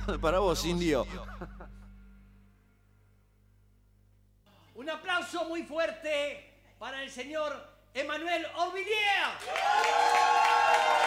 Para vos, indio. Un aplauso muy fuerte para el señor Emmanuel Orvilliers.